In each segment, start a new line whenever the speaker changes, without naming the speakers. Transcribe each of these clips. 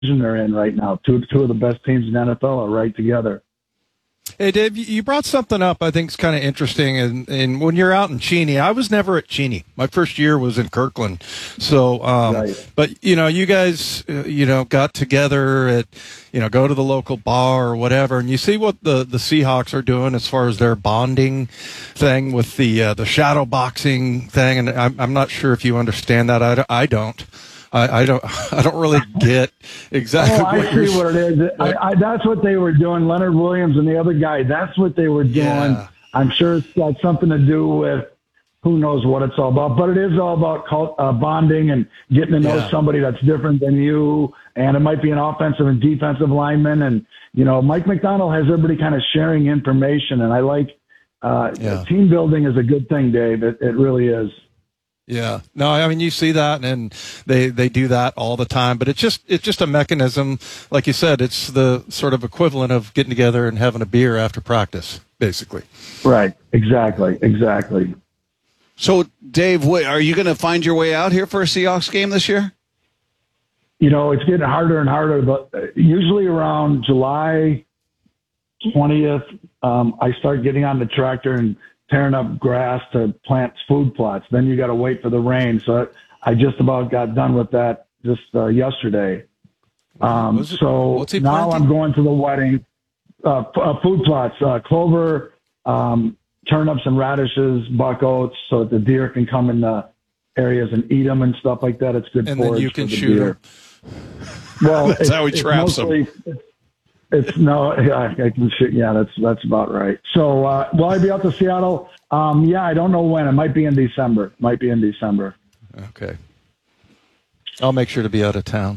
they're in right now. Two of the best teams in the NFL are right together.
Hey, Dave, you brought something up I think is kind of interesting. And when you're out in Cheney, I was never at Cheney. My first year was in Kirkland. So,
Right.
but, you guys, got together at, go to the local bar or whatever, and you see what the Seahawks are doing as far as their bonding thing with the shadow boxing thing. And I'm not sure if you understand that. I don't. I don't really get exactly.
Oh, I see what it is. That's what they were doing. Leonard Williams and the other guy. That's what they were doing.
Yeah.
I'm sure it's got something to do with who knows what it's all about. But it is all about bonding and getting to know somebody that's different than you. And it might be an offensive and defensive lineman. And Mike McDonald has everybody kind of sharing information. And I like team building is a good thing, Dave. It really is.
Yeah. No, I mean, you see that, and they do that all the time, but it's just a mechanism. Like you said, it's the sort of equivalent of getting together and having a beer after practice, basically.
Right. Exactly.
So, Dave, are you going to find your way out here for a Seahawks game this year?
It's getting harder and harder, but usually around July 20th, I start getting on the tractor and tearing up grass to plant food plots. Then you got to wait for the rain. So I just about got done with that just yesterday. So now I'm going to the wedding. Food plots, clover, turnips and radishes, buck oats, so that the deer can come in the areas and eat them and stuff like that. It's good
and
forage
then you can
for the
shoot
deer.
them.
Well,
that's how he traps them.
I can shoot. Yeah, that's about right. So, will I be out to Seattle? I don't know when. It might be in December.
Okay. I'll make sure to be out of town.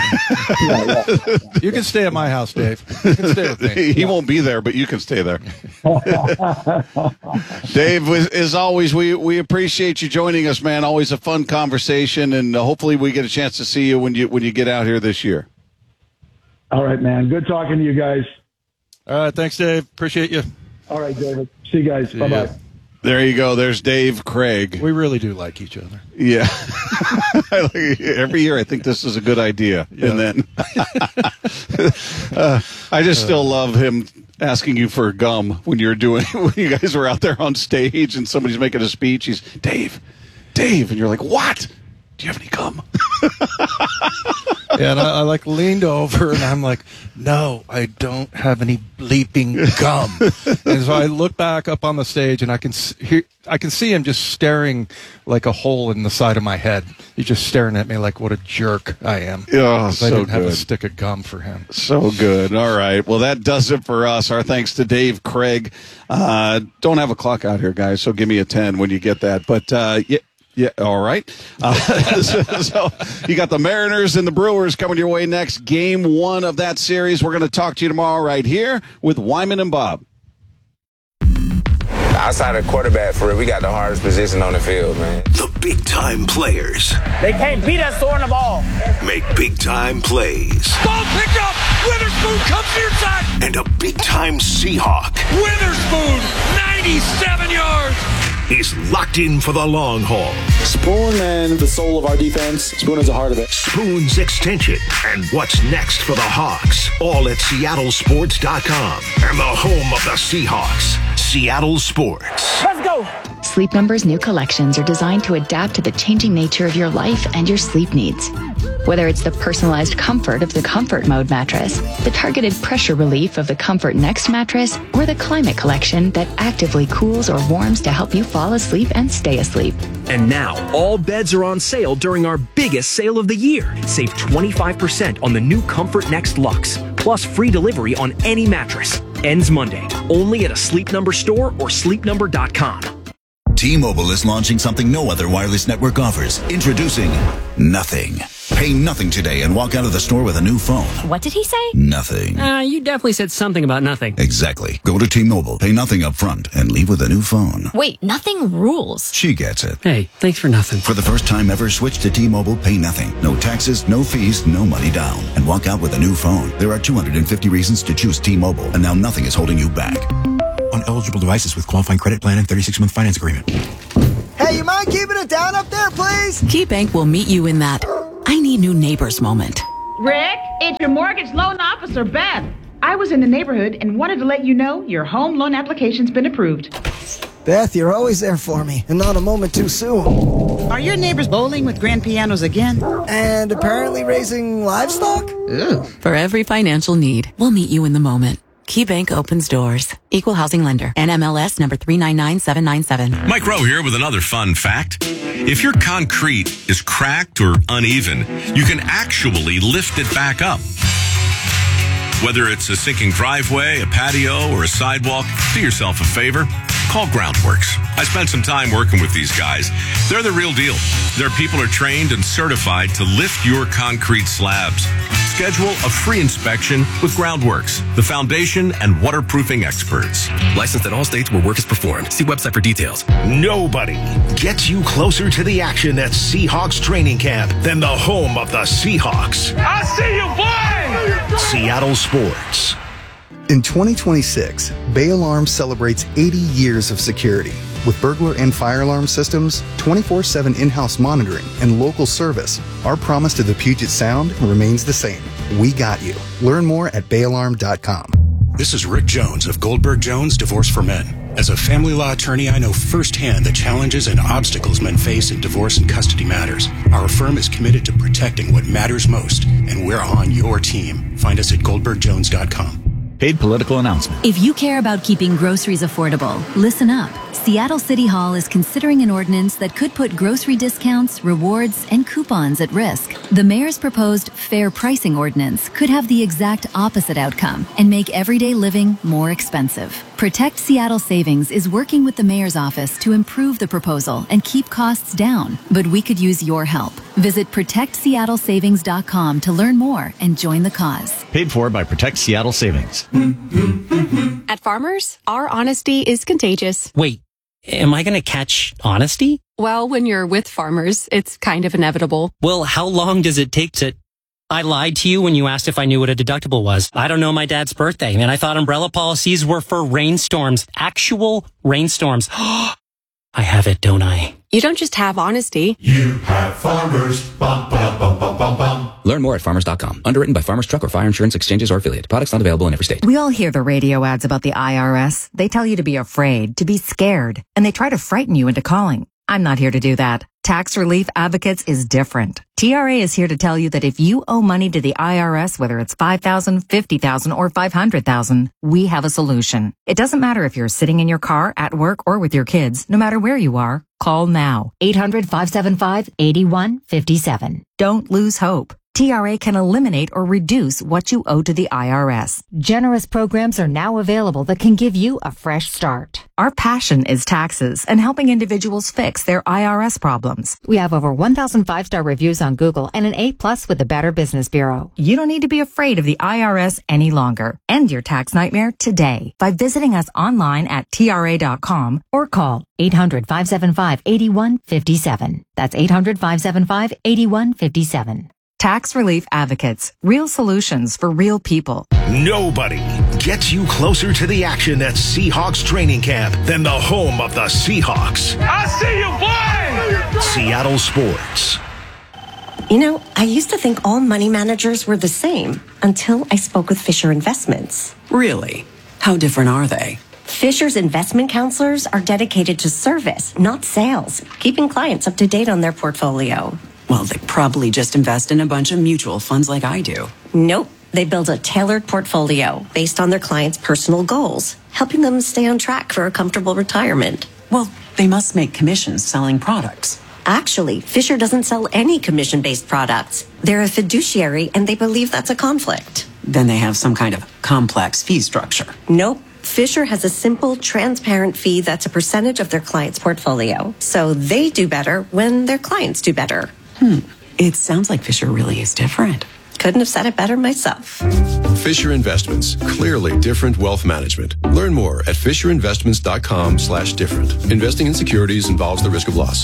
You can stay at my house, Dave. You can stay with me.
He won't be there, but you can stay there. Dave, as always, we appreciate you joining us, man. Always a fun conversation, and hopefully we get a chance to see you when you get out here this year.
All right, man. Good talking to you guys.
All right. Thanks, Dave. Appreciate you.
All right, David. See you guys. Bye-bye.
There you go. There's Dave Craig.
We really do like each other.
Yeah. Every year I think this is a good idea. Yeah. And then I just still love him asking you for gum when you guys were out there on stage and somebody's making a speech. He's, Dave. And you're like, what? Do you have any gum?
Yeah, and I leaned over and I'm like, no, I don't have any bleeping gum. And so I look back up on the stage and I can see him just staring like a hole in the side of my head. He's just staring at me like what a jerk I am.
Oh, so
I didn't have
good.
a stick of gum for him.
So good. All right. Well, that does it for us. Our thanks to Dave Craig. Don't have a clock out here, guys, so give me a 10 when you get that. But, yeah, all right. So you got the Mariners and the Brewers coming your way next. Game 1 of that series. We're going to talk to you tomorrow right here with Wyman and Bob.
Outside of quarterback, for real, we got the hardest position on the field, man.
The big-time players.
They can't beat us throwing the ball.
Make big-time plays.
Ball picked up. Witherspoon comes near side.
And a big-time Seahawk.
Witherspoon, 97 yards.
Is locked in for the long haul.
Spoon and the soul of our defense. Spoon is the heart of it.
Spoon's extension and what's next for the Hawks. All at SeattleSports.com and the home of the Seahawks. Seattle Sports.
Let's go.
Sleep Number's new collections are designed to adapt to the changing nature of your life and your sleep needs. Whether it's the personalized comfort of the Comfort Mode mattress, the targeted pressure relief of the Comfort Next mattress, or the Climate Collection that actively cools or warms to help you fall asleep and stay asleep.
And now, all beds are on sale during our biggest sale of the year. Save 25% on the new Comfort Next Luxe, plus free delivery on any mattress. Ends Monday, only at a Sleep Number store or sleepnumber.com.
T-Mobile is launching something no other wireless network offers. Introducing Nothing. Pay nothing today and walk out of the store with a new phone.
What did he say?
Nothing.
You definitely said something about nothing.
Exactly. Go to T-Mobile, pay nothing up front, and leave with a new phone.
Wait, nothing rules.
She gets it.
Hey, thanks for nothing.
For the first time ever, switch to T-Mobile, pay nothing. No taxes, no fees, no money down. And walk out with a new phone. There are 250 reasons to choose T-Mobile, and now nothing is holding you back.
On eligible devices with qualifying credit plan and 36-month finance agreement.
Hey, you mind keeping it down up there, please?
KeyBank will meet you in that I need new neighbors moment.
Rick?
It's your mortgage loan officer, Beth. I was in the neighborhood and wanted to let you know your home loan application's been approved.
Beth, you're always there for me, and not a moment too soon.
Are your neighbors bowling with grand pianos again?
And apparently raising livestock?
Ooh.
For every financial need, we'll meet you in the moment. KeyBank opens doors. Equal housing lender. NMLS number 399797.
Mike Rowe here with another fun fact. If your concrete is cracked or uneven, you can actually lift it back up. Whether it's a sinking driveway, a patio, or a sidewalk, do yourself a favor. Call Groundworks. I spent some time working with these guys. They're the real deal. Their people are trained and certified to lift your concrete slabs. Schedule a free inspection with Groundworks, the foundation and waterproofing experts.
Licensed in all states where work is performed. See website for details.
Nobody gets you closer to the action at Seahawks training camp than the home of the Seahawks.
I see you, boy!
Seattle Sports.
In 2026, Bay Alarm celebrates 80 years of security. With burglar and fire alarm systems, 24/7 in-house monitoring, and local service, our promise to the Puget Sound remains the same. We got you. Learn more at bayalarm.com.
This is Rick Jones of Goldberg Jones Divorce for Men. As a family law attorney, I know firsthand the challenges and obstacles men face in divorce and custody matters. Our firm is committed to protecting what matters most, and we're on your team. Find us at goldbergjones.com.
Paid political announcement.
If you care about keeping groceries affordable, listen up. Seattle City Hall is considering an ordinance that could put grocery discounts, rewards, and coupons at risk. The mayor's proposed fair pricing ordinance could have the exact opposite outcome and make everyday living more expensive. Protect Seattle Savings is working with the mayor's office to improve the proposal and keep costs down, but we could use your help. Visit ProtectSeattleSavings.com to learn more and join the cause.
Paid for by Protect Seattle Savings.
At Farmers, our honesty is contagious.
Wait, am I going to catch honesty?
Well, when you're with Farmers, it's kind of inevitable.
Well, how long does it take to... I lied to you when you asked if I knew what a deductible was. I don't know my dad's birthday, and I thought umbrella policies were for rainstorms. Actual rainstorms. I have it, don't I?
You don't just have honesty.
You have Farmers. Bum, bum, bum, bum, bum, bum.
Learn more at farmers.com. Underwritten by Farmers Truck or Fire Insurance Exchanges or affiliate. Products not available in every state.
We all hear the radio ads about the IRS. They tell you to be afraid, to be scared, and they try to frighten you into calling. I'm not here to do that. Tax Relief Advocates is different. TRA is here to tell you that if you owe money to the IRS, whether it's $5,000, $50,000, or $500,000, we have a solution. It doesn't matter if you're sitting in your car, at work, or with your kids. No matter where you are, call now. 800-575-8157. Don't lose hope. TRA can eliminate or reduce what you owe to the IRS. Generous programs are now available that can give you a fresh start. Our passion is taxes and helping individuals fix their IRS problems. We have over 1,000 5-star reviews on Google and an A+ with the Better Business Bureau. You don't need to be afraid of the IRS any longer. End your tax nightmare today by visiting us online at TRA.com or call 800-575-8157. That's 800-575-8157. Tax Relief Advocates. Real solutions for real people.
Nobody gets you closer to the action at Seahawks training camp than the home of the Seahawks.
I see you, boy!
Seattle Sports.
You know, I used to think all money managers were the same until I spoke with Fisher Investments.
Really? How different are they?
Fisher's investment counselors are dedicated to service, not sales, keeping clients up to date on their portfolio.
Well, they probably just invest in a bunch of mutual funds like I do.
Nope. They build a tailored portfolio based on their clients' personal goals, helping them stay on track for a comfortable retirement.
Well, they must make commissions selling products.
Actually, Fisher doesn't sell any commission-based products. They're a fiduciary, and they believe that's a conflict.
Then they have some kind of complex fee structure.
Nope. Fisher has a simple, transparent fee that's a percentage of their client's portfolio. So they do better when their clients do better.
It sounds like Fisher really is different.
Couldn't have said it better myself.
Fisher Investments. Clearly different wealth management. Learn more at FisherInvestments.com/different. Investing in securities involves the risk of loss.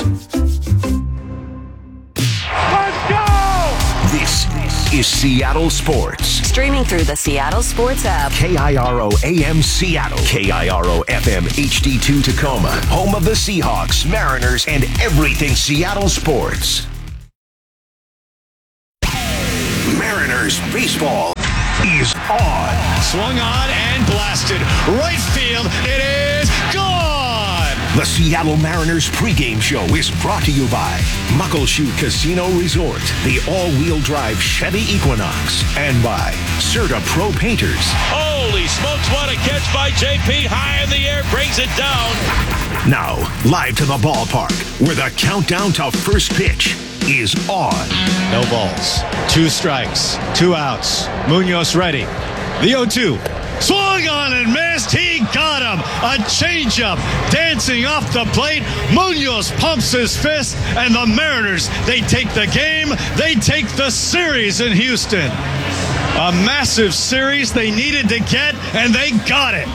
Let's go!
This is Seattle Sports.
Streaming through the Seattle Sports app.
KIRO AM Seattle. KIRO FM HD2 Tacoma. Home of the Seahawks, Mariners, and everything Seattle sports. Mariners baseball is on.
Swung on and blasted. Right field. It is gone.
The Seattle Mariners pregame show is brought to you by Muckleshoot Casino Resort, the all-wheel drive Chevy Equinox, and by Certa Pro Painters.
Holy smokes, what a catch by JP. High in the air, brings it down.
Now, live to the ballpark, where the countdown to first pitch is on.
No balls. 2 strikes. 2 outs. Munoz ready. The 0-2. Swung on and missed. He got him. A changeup dancing off the plate. Munoz pumps his fist, and the Mariners, they take the game. They take the series in Houston. A massive series they needed to get, and they got it.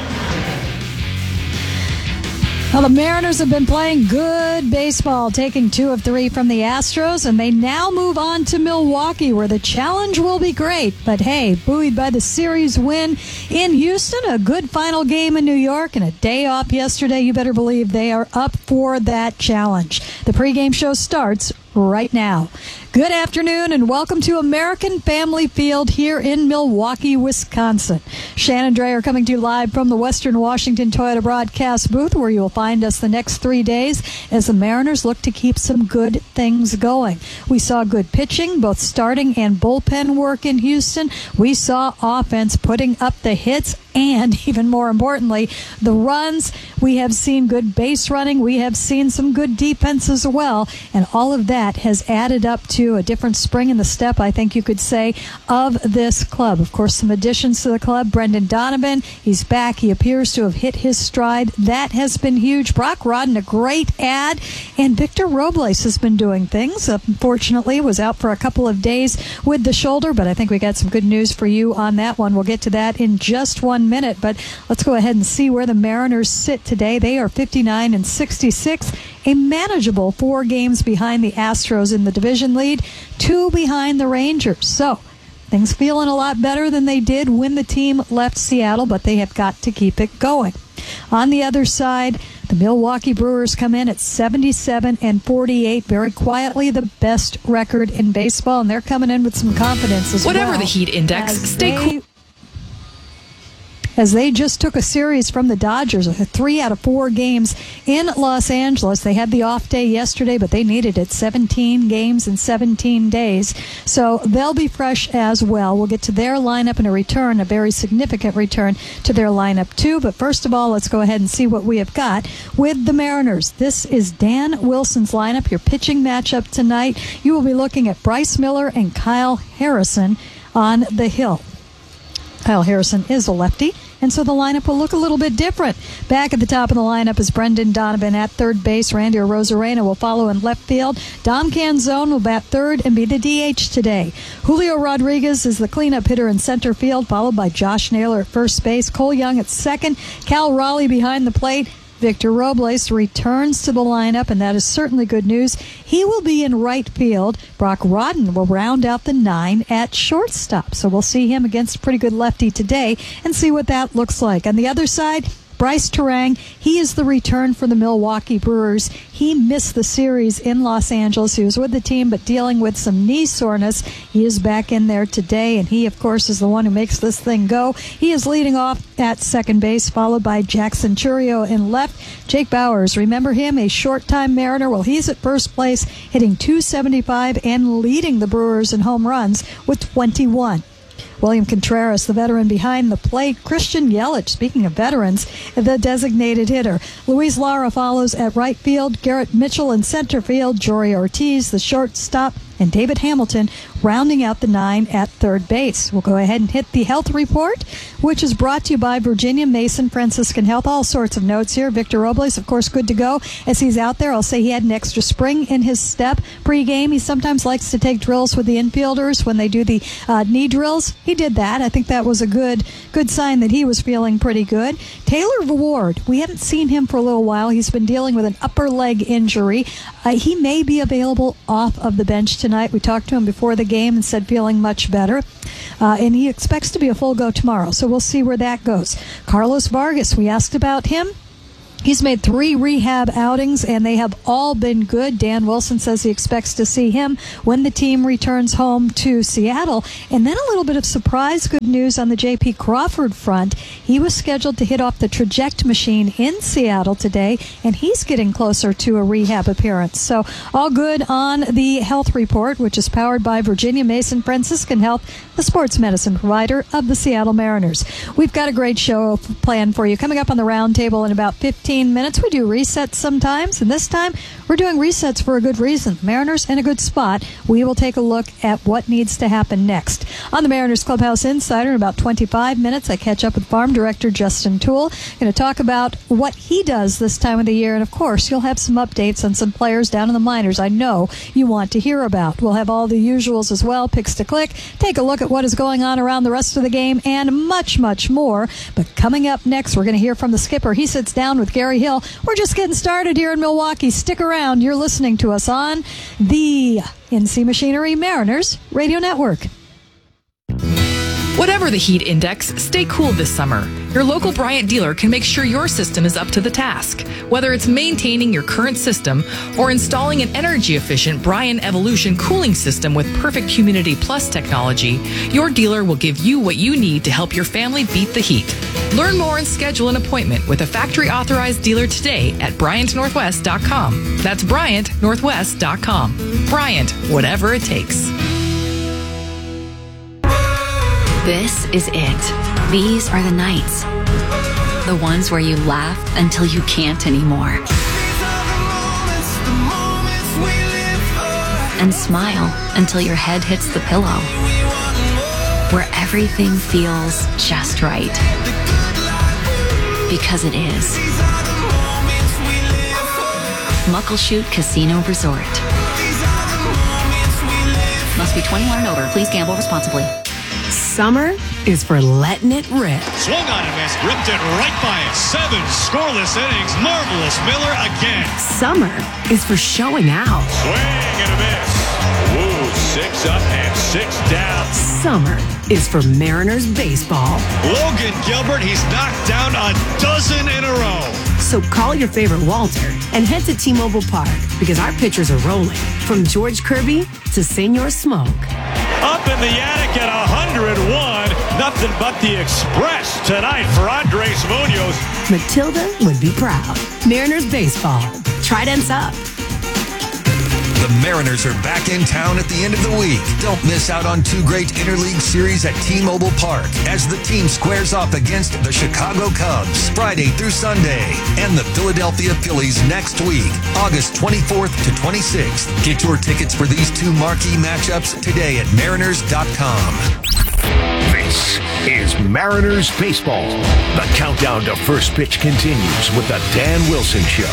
Well, the Mariners have been playing good baseball, taking 2 of 3 from the Astros, and they now move on to Milwaukee, where the challenge will be great. But hey, buoyed by the series win in Houston, a good final game in New York, and a day off yesterday, you better believe they are up for that challenge. The pregame show starts right now. Good afternoon and welcome to American Family Field here in Milwaukee, Wisconsin. Shannon Dreyer coming to you live from the Western Washington Toyota broadcast booth, where you will find us the next 3 days as the Mariners look to keep some good things going. We saw good pitching, both starting and bullpen work in Houston. We saw offense putting up the hits and, even more importantly, the runs. We have seen good base running. We have seen some good defense as well. And all of that has added up to a different spring in the step, I think you could say, of this club. Of course, some additions to the club. Brendan Donovan, he's back. He appears to have hit his stride. That has been huge. Brock Rodden, a great add. And Victor Robles has been doing things. Unfortunately, was out for a couple of days with the shoulder, but I think we got some good news for you on that one. We'll get to that in just 1 minute, but let's go ahead and see where the Mariners sit today. They are 59-66, a manageable 4 games behind the Astros in the division lead, 2 behind the Rangers. So things feeling a lot better than they did when the team left Seattle, but they have got to keep it going. On the other side, the Milwaukee Brewers come in at 77-48, very quietly the best record in baseball, and they're coming in with some confidence as well.
Whatever the heat index, stay cool.
As they just took a series from the Dodgers, 3 out of 4 games in Los Angeles. They had the off day yesterday, but they needed it. 17 games in 17 days. So they'll be fresh as well. We'll get to their lineup in a return, a very significant return to their lineup too. But first of all, let's go ahead and see what we have got with the Mariners. This is Dan Wilson's lineup, your pitching matchup tonight. You will be looking at Bryce Miller and Kyle Harrison on the hill. Kyle Harrison is a lefty, and so the lineup will look a little bit different. Back at the top of the lineup is Brendan Donovan at third base. Randy Arozarena will follow in left field. Dom Canzone will bat third and be the DH today. Julio Rodriguez is the cleanup hitter in center field, followed by Josh Naylor at first base. Cole Young at second. Cal Raleigh behind the plate. Victor Robles returns to the lineup, and that is certainly good news. He will be in right field. Brock Rodden will round out the 9 at shortstop. So we'll see him against a pretty good lefty today and see what that looks like. On the other side, Bryce Terang, he is the return for the Milwaukee Brewers. He missed the series in Los Angeles. He was with the team, but dealing with some knee soreness. He is back in there today, and he, of course, is the one who makes this thing go. He is leading off at second base, followed by Jackson Churio in left. Jake Bowers, remember him, a short-time Mariner? Well, he's at first place, hitting .275 and leading the Brewers in home runs with 21. William Contreras, the veteran behind the plate. Christian Yelich, speaking of veterans, the designated hitter. Luis Lara follows at right field. Garrett Mitchell in center field. Jory Ortiz, the shortstop. And David Hamilton rounding out the 9 at third base. We'll go ahead and hit the health report, which is brought to you by Virginia Mason Franciscan Health. All sorts of notes here. Victor Robles, of course, good to go as he's out there. I'll say he had an extra spring in his step pregame. He sometimes likes to take drills with the infielders when they do the knee drills. He did that. I think that was a good sign that he was feeling pretty good. Taylor Ward, we haven't seen him for a little while. He's been dealing with an upper leg injury. He may be available off of the bench tonight. We talked to him before the game and said feeling much better. And he expects to be a full go tomorrow. So we'll see where that goes. Carlos Vargas, we asked about him. He's made 3 rehab outings, and they have all been good. Dan Wilson says he expects to see him when the team returns home to Seattle. And then a little bit of surprise good news on the J.P. Crawford front. He was scheduled to hit off the Traject machine in Seattle today, and he's getting closer to a rehab appearance. So all good on the health report, which is powered by Virginia Mason Franciscan Health, the sports medicine provider of the Seattle Mariners. We've got a great show planned for you. Coming up on the roundtable in about 15 minutes. We do resets sometimes, and this time we're doing resets for a good reason. Mariners in a good spot. We will take a look at what needs to happen next. On the Mariners Clubhouse Insider in about 25 minutes, I catch up with Farm Director Justin Toole. Going to talk about what he does this time of the year, and of course, you'll have some updates on some players down in the minors I know you want to hear about. We'll have all the usuals as well, picks to click, take a look at what is going on around the rest of the game, and much, much more. But coming up next, we're going to hear from the skipper. He sits down with Gary Hill. We're just getting started here in Milwaukee. Stick around. You're listening to us on the NC Machinery Mariners Radio Network.
Whatever the heat index, stay cool this summer. Your local Bryant dealer can make sure your system is up to the task. Whether it's maintaining your current system or installing an energy-efficient Bryant Evolution cooling system with perfect Humidity Plus technology, your dealer will give you what you need to help your family beat the heat. Learn more and schedule an appointment with a factory-authorized dealer today at BryantNorthwest.com. That's BryantNorthwest.com. Bryant, whatever it takes.
This is it. These are the nights. The ones where you laugh until you can't anymore. And smile until your head hits the pillow. Where everything feels just right. Because it is. Muckleshoot Casino Resort. Must be 21 and over. Please gamble responsibly.
Summer is for letting it rip.
Swung on and missed, ripped it right by it. 7 scoreless innings. Marvelous Miller again.
Summer is for showing out.
Swing and a miss. Woo, 6 up and 6 down.
Summer is for Mariners baseball.
Logan Gilbert, he's knocked down a dozen in a row.
So call your favorite Walter and head to T-Mobile Park because our pitchers are rolling. From George Kirby to Senor Smoke.
Up in the attic at 101. Nothing but the Express tonight for Andres Munoz.
Matilda would be proud. Mariners baseball. Tridents up.
The Mariners are back in town at the end of the week. Don't miss out on 2 great interleague series at T-Mobile Park as the team squares off against the Chicago Cubs Friday through Sunday and the Philadelphia Phillies next week, August 24th to 26th. Get your tickets for these 2 marquee matchups today at Mariners.com.
This is Mariners Baseball. The countdown to first pitch continues with the Dan Wilson Show.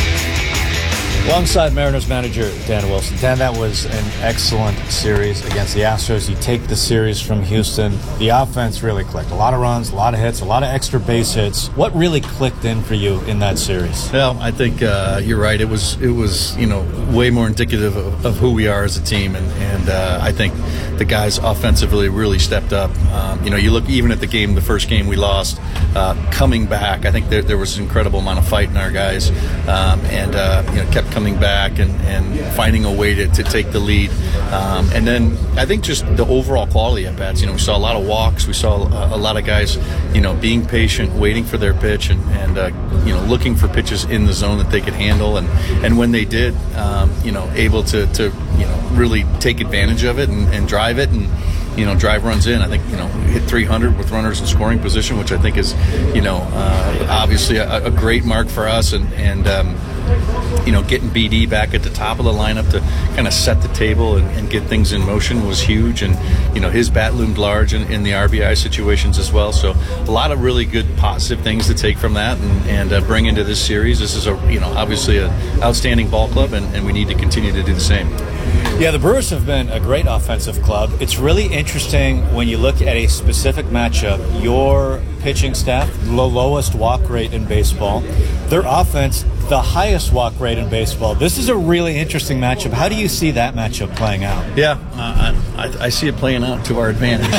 Alongside Mariners manager Dan Wilson. Dan, that was an excellent series against the Astros. You take the series from Houston. The offense really clicked. A lot of runs, a lot of hits, a lot of extra base hits. What really clicked in for you in that series?
Well, I think you're right. It was way more indicative of who we are as a team, and I think the guys offensively really stepped up. You look even at the game, the first game we lost, coming back. I think there was an incredible amount of fight in our guys, and kept coming back and finding a way to take the lead. And then I think just the overall quality of bats. We saw a lot of walks. We saw a lot of guys, being patient, waiting for their pitch, and looking for pitches in the zone that they could handle. And when they did, able to really take advantage of it and drive it and drive runs in. I think, hit 300 with runners in scoring position, which I think is, obviously a great mark for us. And getting BD back at the top of the lineup to kind of set the table and get things in motion was huge. And, his bat loomed large in the RBI situations as well. So a lot of really good positive things to take from that and bring into this series. This is obviously an outstanding ball club, and we need to continue to do the same.
Yeah, the Brewers have been a great offensive club. It's really interesting when you look at a specific matchup. Your pitching staff, the lowest walk rate in baseball. Their offense, the highest walk rate in baseball. This is a really interesting matchup. How do you see that matchup playing out?
Yeah, I see it playing out to our advantage.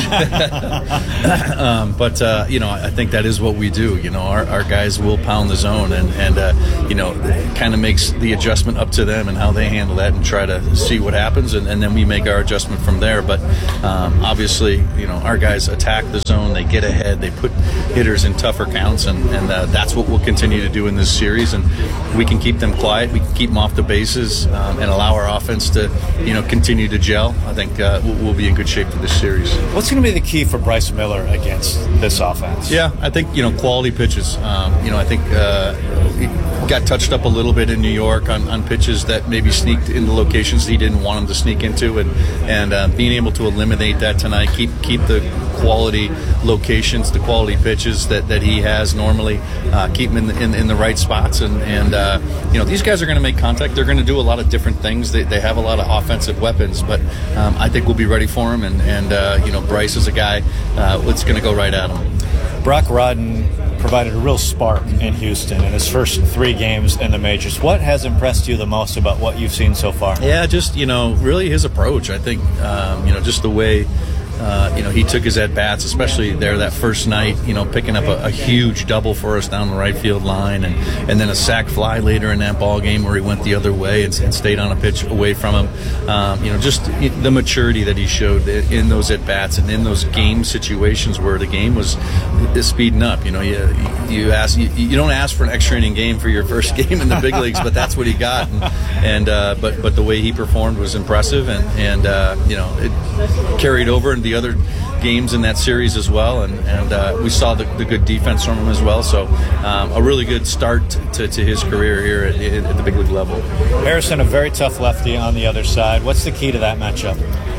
But I think that is what we do. Our guys will pound the zone, and it kind of makes the adjustment up to them and how they handle that and try to see what happens, and then we make our adjustment from there. But obviously, our guys attack the zone, they get ahead, they put hitters in tougher counts, and that's what we'll continue to do in this series. And we can keep them quiet, we can keep them off the bases, and allow our offense to continue to gel. I think we'll be in good shape for this series.
What's going to be the key for Bryce Miller against this offense?
Yeah, I think quality pitches. I think he got touched up a little bit in New York on pitches that maybe sneaked into locations he didn't want him to sneak into, and being able to eliminate that tonight, keep the quality locations, the quality pitches that he has normally, keep him in the right spots, and these guys are going to make contact. They're going to do a lot of different things. They have a lot of offensive weapons, but I think we'll be ready for him, and Bryce is a guy that's going to go right at him.
Brock Rodden provided a real spark in Houston in his first 3 games in the majors. What has impressed you the most about what you've seen so far?
Yeah, just, really his approach. I think, just the way he took his at-bats, especially there that first night, picking up a huge double for us down the right field line, and then a sac fly later in that ball game where he went the other way and stayed on a pitch away from him. Just the maturity that he showed in those at-bats and in those game situations where the game was speeding up. You don't ask for an extra inning game for your first game in the big leagues, but that's what he got. But the way he performed was impressive, and it carried over into the other games in that series as well, and we saw the good defense from him as well. So a really good start to his career here at the big league level.
Harrison, a very tough lefty on the other side. What's the key to that matchup?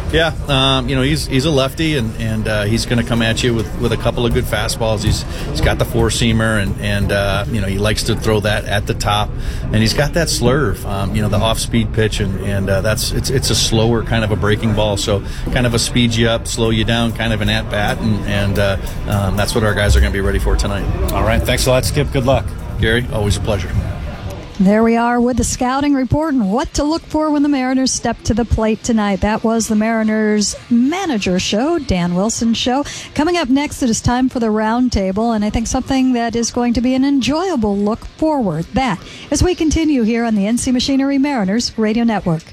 Yeah, he's a lefty, and he's going to come at you with a couple of good fastballs. He's got the four-seamer, and he likes to throw that at the top, and he's got that slurve, the off-speed pitch, and it's a slower kind of a breaking ball, so kind of a speed you up, slow you down, kind of an at-bat, and that's what our guys are going to be ready for tonight.
All right, thanks a lot, Skip. Good luck.
Gary, always a pleasure.
There we are with the scouting report and what to look for when the Mariners step to the plate tonight. That was the Mariners manager show, Dan Wilson show. Coming up next, it is time for the roundtable, and I think something that is going to be an enjoyable look forward. That as we continue here on the NC Machinery Mariners Radio Network.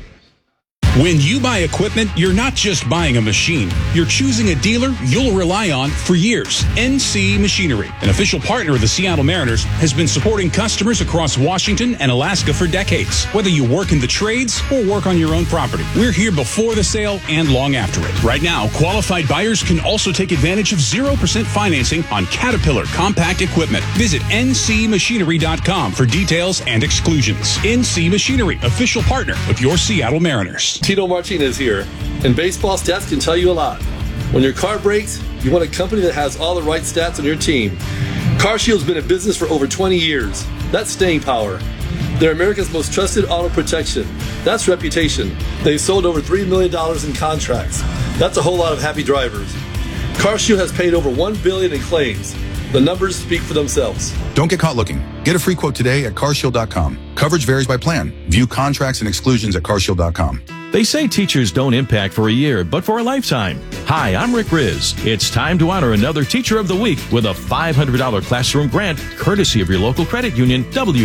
When you buy equipment, you're not just buying a machine. You're choosing a dealer you'll rely on for years. NC Machinery, an official partner of the Seattle Mariners, has been supporting customers across Washington and Alaska for decades. Whether you work in the trades or work on your own property, we're here before the sale and long after it. Right now, qualified buyers can also take advantage of 0% financing on Caterpillar compact equipment. Visit ncmachinery.com for details and exclusions. NC Machinery, official partner of your Seattle Mariners.
Tito Martinez here, and baseball stats can tell you a lot. When your car breaks, you want a company that has all the right stats on your team. CarShield's been in business for over 20 years. That's staying power. They're America's most trusted auto protection. That's reputation. They've sold over $3 million in contracts. That's a whole lot of happy drivers. CarShield has paid over $1 billion in claims. The numbers speak for themselves.
Don't get caught looking. Get a free quote today at carshield.com. Coverage varies by plan. View contracts and exclusions at carshield.com.
They say teachers don't impact for a year, but for a lifetime. Hi, I'm Rick Riz. It's time to honor another Teacher of the Week with a $500 classroom grant, courtesy of your local credit union,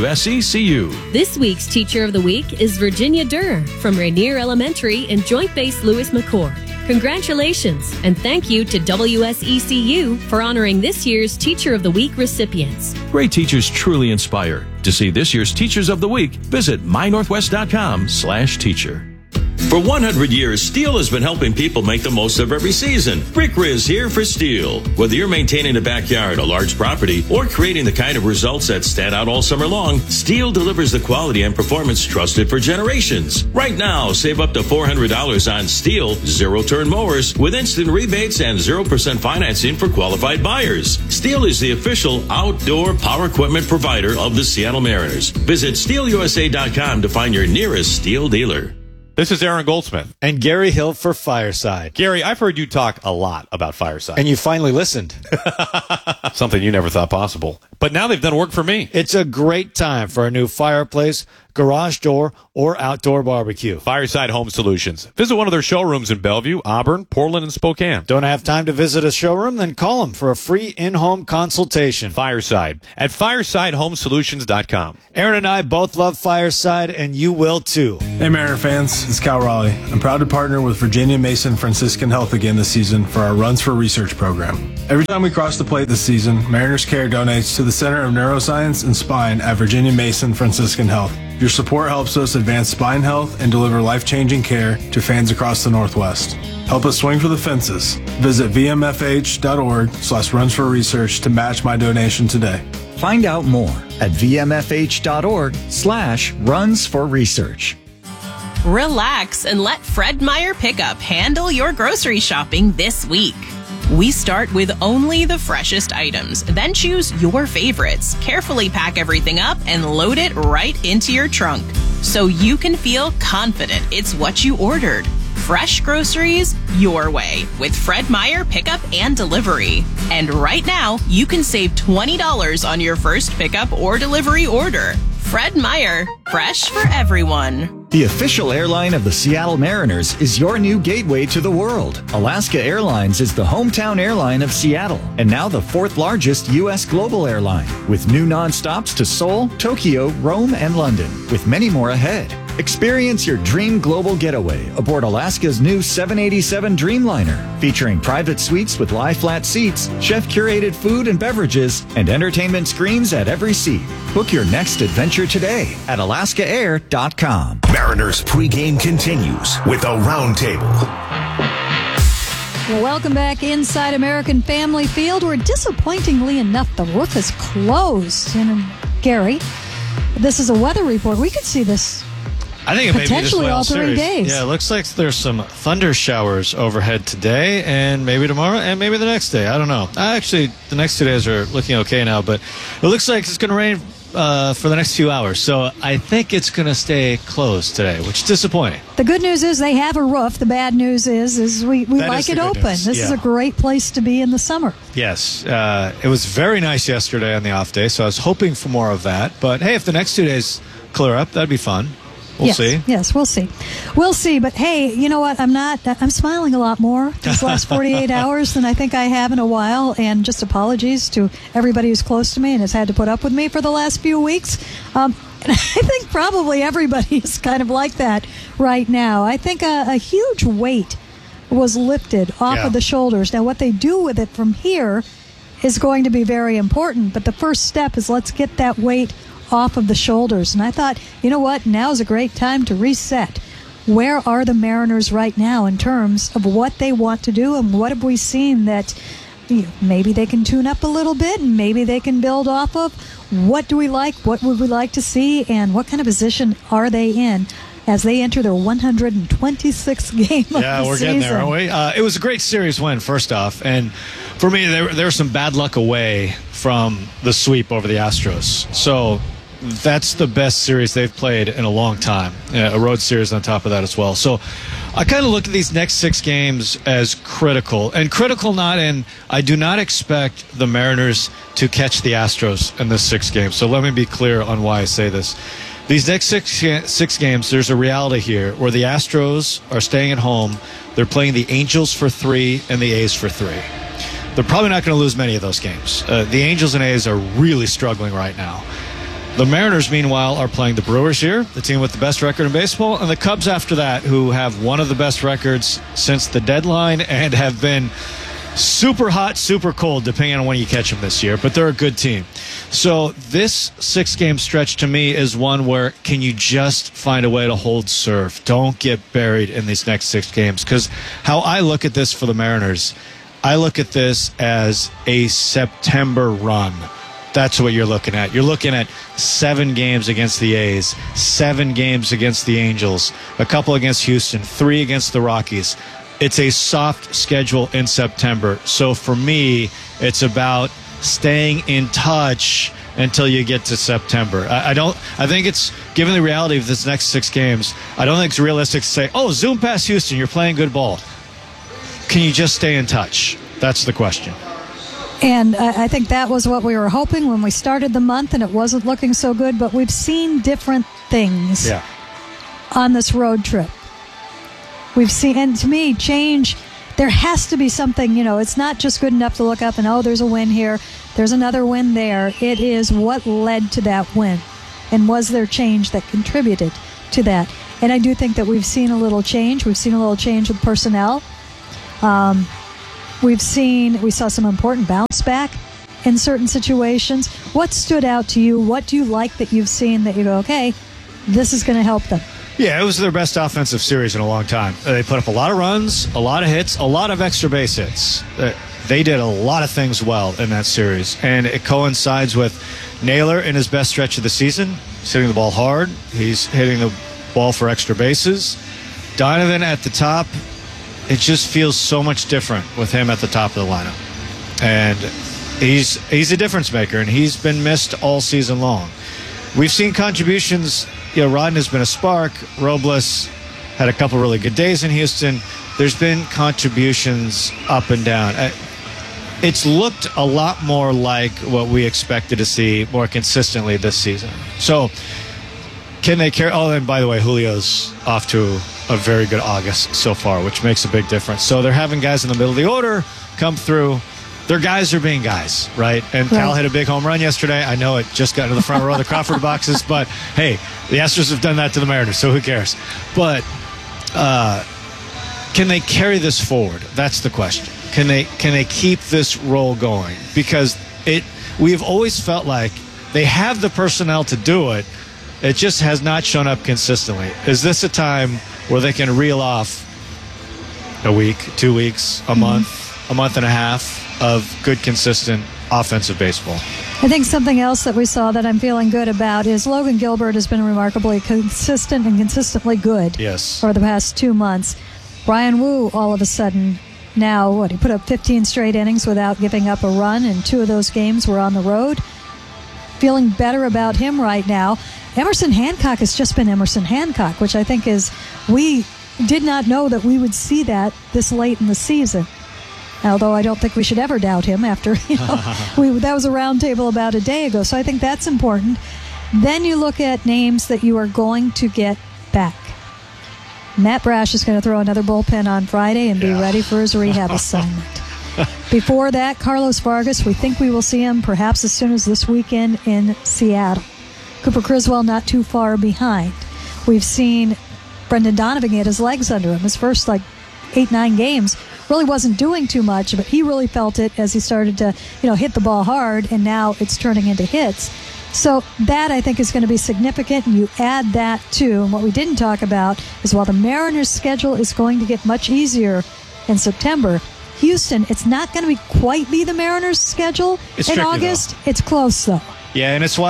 WSECU.
This week's Teacher of the Week is Virginia Durr from Rainier Elementary in Joint Base Lewis McChord. Congratulations, and thank you to WSECU for honoring this year's Teacher of the Week recipients.
Great teachers truly inspire. To see this year's Teachers of the Week, visit mynorthwest.com/teacher.
For 100 years, Steel has been helping people make the most of every season. Rick Riz here for Steel. Whether you're maintaining a backyard, a large property, or creating the kind of results that stand out all summer long, Steel delivers the quality and performance trusted for generations. Right now, save up to $400 on Steel zero-turn mowers with instant rebates and 0% financing for qualified buyers. Steel is the official outdoor power equipment provider of the Seattle Mariners. Visit SteelUSA.com to find your nearest Steel dealer.
This is Aaron Goldsmith.
And Gary Hill for Fireside.
Gary, I've heard you talk a lot about Fireside.
And you finally listened.
Something you never thought possible.
but now they've done work for me.
It's a great time for a new fireplace, garage door, or outdoor barbecue.
Fireside Home Solutions. Visit one of their showrooms in Bellevue, Auburn, Portland, and Spokane.
Don't have time to visit a showroom? Then call them for a free in-home consultation.
Fireside at firesidehomesolutions.com.
Aaron and I both love Fireside, and you will too.
Hey Mariner fans, it's Cal Raleigh. I'm proud to partner with Virginia Mason Franciscan Health again this season for our Runs for Research program. Every time we cross the plate this season, Mariners Care donates to the Center of Neuroscience and Spine at Virginia Mason Franciscan Health. Your support helps us advance spine health and deliver life-changing care to fans across the Northwest. Help us swing for the fences. Visit vmfh.org/runsforresearch to match my donation today.
Find out more at vmfh.org/runsforresearch.
Relax and let Fred Meyer Pickup handle your grocery shopping this week. We start with only the freshest items, then choose your favorites, carefully pack everything up, and load it right into your trunk so you can feel confident it's what you ordered. Fresh groceries your way with Fred Meyer Pickup and Delivery. And right now, you can save $20 on your first pickup or delivery order. Fred Meyer, fresh for everyone.
The official airline of the Seattle Mariners is your new gateway to the world. Alaska Airlines is the hometown airline of Seattle and now the 4th largest U.S. global airline, with new nonstops to Seoul, Tokyo, Rome, and London, with many more ahead. Experience your dream global getaway aboard Alaska's new 787 Dreamliner, featuring private suites with lie-flat seats, chef-curated food and beverages, and entertainment screens at every seat. Book your next adventure today at alaskaair.com.
Mariners pregame continues with a roundtable.
Well, welcome back inside American Family Field, where disappointingly enough, the roof is closed. And Gary, this is a weather report. We could see this.
I think it may be
potentially all 3 days.
Yeah, it looks like there's some thunder showers overhead today and maybe tomorrow and maybe the next day. I don't know. Actually, the next 2 days are looking okay now, but it looks like it's going to rain for the next few hours. So I think it's going to stay closed today, which is disappointing.
The good news is they have a roof. The bad news is we like it open. This is a great place to be in the summer.
Yes. It was very nice yesterday on the off day, so I was hoping for more of that. But, hey, if the next 2 days clear up, that'd be fun. We'll see.
Yes, we'll see. We'll see. But, hey, you know what? I'm smiling a lot more these last 48 hours than I think I have in a while. And just apologies to everybody who's close to me and has had to put up with me for the last few weeks. And I think probably everybody is kind of like that right now. I think a huge weight was lifted off of the shoulders. Now, what they do with it from here is going to be very important. But the first step is let's get that weight off of the shoulders. And I thought, you know what, now is a great time to reset. Where are the Mariners right now in terms of what they want to do, and what have we seen that maybe they can tune up a little bit and maybe they can build off of? What do we like? What would we like to see? And what kind of position are they in as they enter their 126th game of the season?
Yeah, we're getting there, aren't we? It was a great series win, first off. And for me, there was some bad luck away from the sweep over the Astros. So that's the best series they've played in a long time. A road series on top of that as well. So I kind of look at these next 6 games as critical. And critical not in, I do not expect the Mariners to catch the Astros in this 6 games. So let me be clear on why I say this. These next six games, there's a reality here where the Astros are staying at home. They're playing the Angels for 3 and the A's for 3. They're probably not going to lose many of those games. The Angels and A's are really struggling right now. The Mariners, meanwhile, are playing the Brewers here, the team with the best record in baseball, and the Cubs after that, who have one of the best records since the deadline and have been super hot, super cold, depending on when you catch them this year. But they're a good team. So this 6-game stretch to me is one where can you just find a way to hold serve? Don't get buried in these next 6 games. Because how I look at this for the Mariners, I look at this as a September run. That's what you're looking at. You're looking at 7 games against the A's, 7 games against the Angels, a couple against Houston, 3 against the Rockies. It's a soft schedule in September. So for me, it's about staying in touch until you get to September. I think it's, given the reality of this next 6 games, I don't think it's realistic to say, oh, zoom past Houston, you're playing good ball. Can you just stay in touch? That's the question.
And I think that was what we were hoping when we started the month, and it wasn't looking so good. But we've seen different things on this road trip. We've seen, and to me, change. There has to be something, it's not just good enough to look up and, there's a win here, there's another win there. It is what led to that win. And was there change that contributed to that? And I do think that we've seen a little change. We've seen a little change with personnel. We saw some important bounce back in certain situations. What stood out to you? What do you like that you've seen that you go, okay, this is going to help them?
Yeah, it was their best offensive series in a long time. They put up a lot of runs, a lot of hits, a lot of extra base hits. They did a lot of things well in that series, and it coincides with Naylor in his best stretch of the season. He's hitting the ball hard. He's hitting the ball for extra bases. Donovan at the top, it just feels so much different with him at the top of the lineup. And he's a difference maker, and he's been missed all season long. We've seen contributions. Rodden has been a spark. Robles had a couple really good days in Houston. There's been contributions up and down. It's looked a lot more like what we expected to see more consistently this season. So can they carry? Oh, and by the way, Julio's off to a very good August so far, which makes a big difference. So they're having guys in the middle of the order come through. Their guys are being guys, right? And Cal hit a big home run yesterday. I know it just got into the front row of the Crawford boxes, but hey, the Astros have done that to the Mariners, so who cares? But can they carry this forward? That's the question. Can they keep this roll going? Because we've always felt like they have the personnel to do it. It just has not shown up consistently. Is this a time where they can reel off a week, 2 weeks, a month and a half of good, consistent offensive baseball?
I think something else that we saw that I'm feeling good about is Logan Gilbert has been remarkably consistent and consistently good for the past 2 months. Brian Wu, all of a sudden, now, he put up 15 straight innings without giving up a run, and 2 of those games were on the road. Feeling better about him right now. Emerson Hancock has just been Emerson Hancock, which I think is, we did not know that we would see that this late in the season. Although I don't think we should ever doubt him after, that was a round table about a day ago. So I think that's important. Then you look at names that you are going to get back. Matt Brash is going to throw another bullpen on Friday and be ready for his rehab assignment. Before that, Carlos Vargas, we think we will see him perhaps as soon as this weekend in Seattle. Cooper Criswell not too far behind. We've seen Brendan Donovan get his legs under him. His first 8-9 games really wasn't doing too much, but he really felt it as he started to hit the ball hard, and now it's turning into hits. So that, I think, is going to be significant, and you add that to, and what we didn't talk about is while the Mariners' schedule is going to get much easier in September, Houston, it's not going to be quite the Mariners' schedule in August. Though. It's close, though.
Yeah, and it's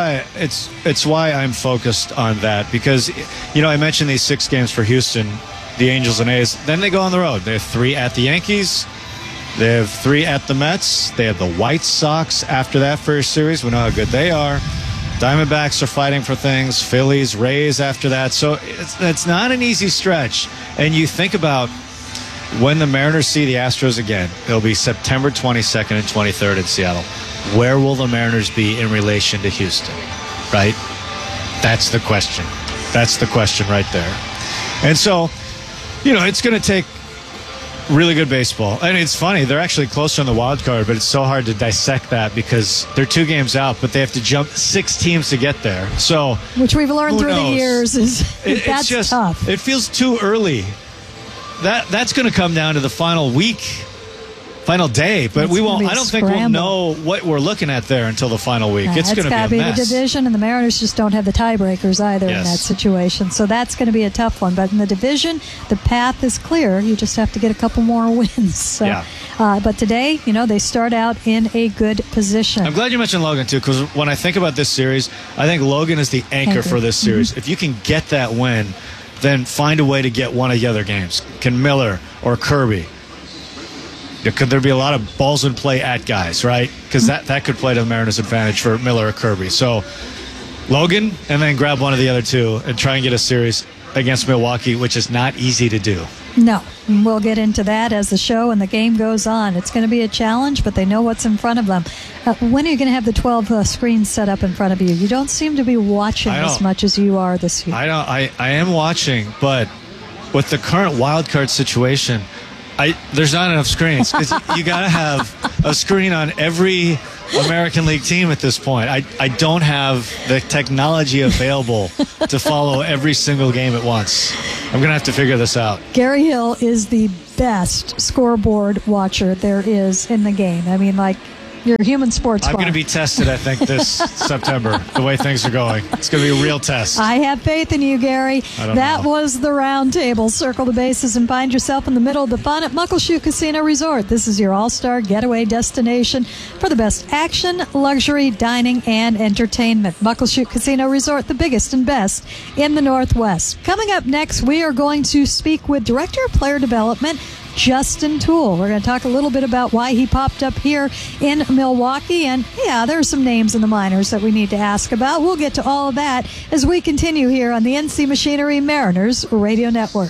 why I'm focused on that, because I mentioned these 6 games for Houston, the Angels and A's. Then they go on the road. They have 3 at the Yankees. They have 3 at the Mets. They have the White Sox after that first series. We know how good they are. Diamondbacks are fighting for things. Phillies, Rays after that. So it's not an easy stretch. And you think about when the Mariners see the Astros again, it'll be September 22nd and 23rd in Seattle. Where will the Mariners be in relation to Houston? Right? That's the question. That's the question right there. And so, it's going to take really good baseball. And it's funny, they're actually closer on the wild card, but it's so hard to dissect that because they're 2 games out, but they have to jump 6 teams to get there. So,
which we've learned through the years is that's
just
tough.
It feels too early. That's going to come down to the final week, final day, but we won't. I don't think we'll know what we're looking at there until the final week. It's going to be a mess.
The division, and the Mariners just don't have the tiebreakers either in that situation. So that's going to be a tough one. But in the division, the path is clear. You just have to get a couple more wins. So, but today, they start out in a good position.
I'm glad you mentioned Logan too, because when I think about this series, I think Logan is the anchor for this series. If you can get that win, then find a way to get one of the other games. Can Miller or Kirby? Could there be a lot of balls in play at guys, right? Because that could play to the Mariners' advantage for Miller or Kirby. So Logan, and then grab one of the other 2 and try and get a series against Milwaukee, which is not easy to do.
No. We'll get into that as the show and the game goes on. It's going to be a challenge, but they know what's in front of them. When are you going to have the 12 screens set up in front of you? You don't seem to be watching as much as you are this year.
I am watching, but with the current wild card situation, there's not enough screens. You got to have a screen on every American League team at this point. I don't have the technology available to follow every single game at once. I'm going to have to figure this out.
Gary Hill is the best scoreboard watcher there is in the game. I mean, like, you're a human sports.
I'm going to be tested, I think, this September, the way things are going. It's going to be a real test.
I have faith in you, Gary. That was the round table. Circle the bases and find yourself in the middle of the fun at Muckleshoot Casino Resort. This is your all-star getaway destination for the best action, luxury, dining, and entertainment. Muckleshoot Casino Resort, the biggest and best in the Northwest. Coming up next, we are going to speak with Director of Player Development, Justin Toole. We're going to talk a little bit about why he popped up here in Milwaukee. And yeah, there are some names in the minors that we need to ask about. We'll get to all of that as we continue here on the NC Machinery Mariners Radio Network.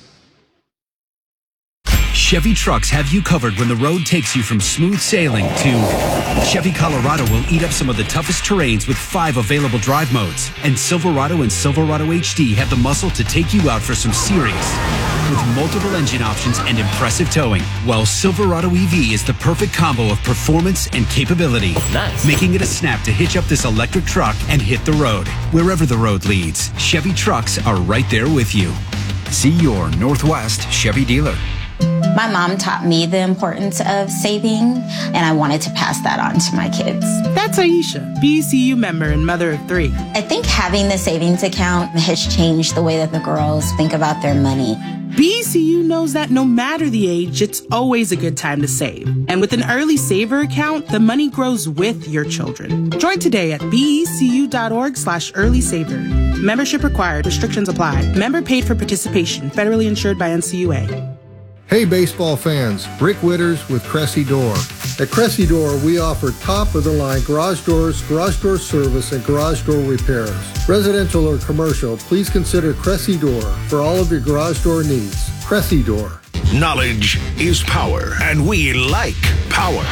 Chevy trucks have you covered when the road takes you from smooth sailing to Chevy Colorado will eat up some of the toughest terrains with 5 available drive modes. And Silverado and Silverado HD have the muscle to take you out for some serious with multiple engine options and impressive towing, while Silverado EV is the perfect combo of performance and capability, making it a snap to hitch up this electric truck and hit the road. Wherever the road leads, Chevy trucks are right there with you. See your Northwest Chevy dealer.
My mom taught me the importance of saving, and I wanted to pass that on to my kids.
That's Aisha, BECU member and mother of 3.
I think having the savings account has changed the way that the girls think about their money.
BECU knows that no matter the age, it's always a good time to save. And with an early saver account, the money grows with your children. Join today at becu.org/early saver. Membership required. Restrictions apply. Member paid for participation. Federally insured by NCUA.
Hey baseball fans, Rick Witters with Cressy Door. At Cressy Door, we offer top-of-the-line garage doors, garage door service, and garage door repairs. Residential or commercial, please consider Cressy Door for all of your garage door needs. Cressy Door.
Knowledge is power, and we like power.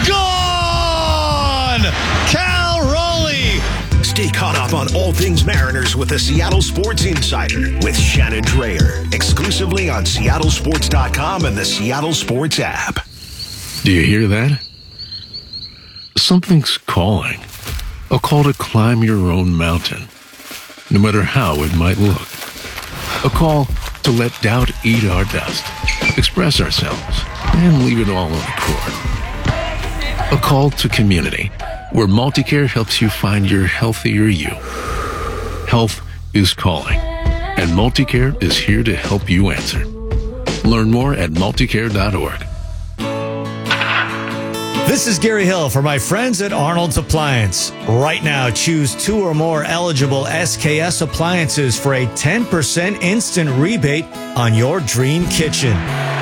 Gone! Cal Raleigh!
Stay caught up on all things Mariners with the Seattle Sports Insider with Shannon Drayer, exclusively on seattlesports.com and the Seattle Sports app.
Do you hear that? Something's calling. A call to climb your own mountain, no matter how it might look. A call to let doubt eat our dust, express ourselves, and leave it all on the court. A call to community, where Multicare helps you find your healthier you. Health is calling, and Multicare is here to help you answer. Learn more at multicare.org.
This is Gary Hill for my friends at Arnold's Appliance. Right now, choose 2 or more eligible SKS appliances for a 10% instant rebate on your dream kitchen.